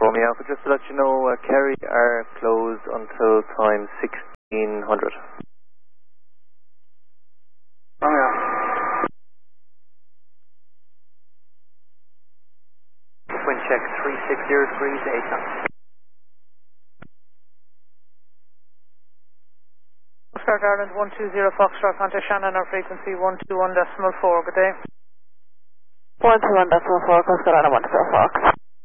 Romeo Alpha, just to let you know, Kerry are closed until time 1600. Romeo. Wind check 360 degrees, 8 knots. Foxtrot Ireland 120 Foxtrot, contact Shannon on frequency 121.4, good day. 121.4, Coast Carolina 120 Fox.